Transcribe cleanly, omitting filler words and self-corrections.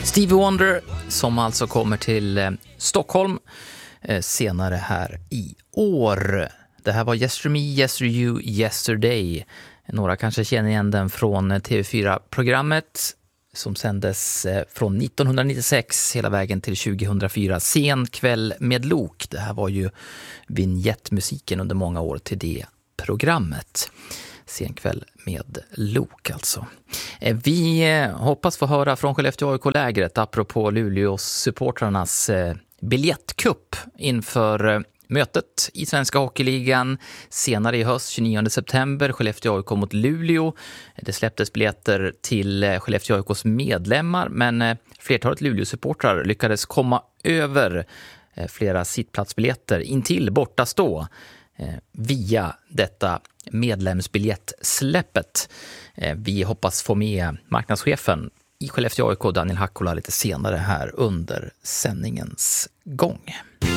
Stevie Wonder som alltså kommer till Stockholm senare här i år. Det här var Yesterday Me, Yesterday You, Yesterday. Några kanske känner igen den från TV4-programmet som sändes från 1996 hela vägen till 2004. Sen kväll med Lok. Det här var ju vignettmusiken under många år till det programmet. Sen kväll med Lok alltså. Vi hoppas få höra från Skellefteå AIK-lägret apropå Luleås supportrarnas biljettkupp inför mötet i Svenska Hockeyligan senare i höst, 29 september, Skellefteå AIK mot Luleå. Det släpptes biljetter till Skellefteå AIKs medlemmar, men flertalet Luleå-supportrar lyckades komma över flera sittplatsbiljetter intill bortastå via detta medlemsbiljettsläppet. Vi hoppas få med marknadschefen i Skellefteå AIK, Daniel Hakkola, lite senare här under sändningens gång.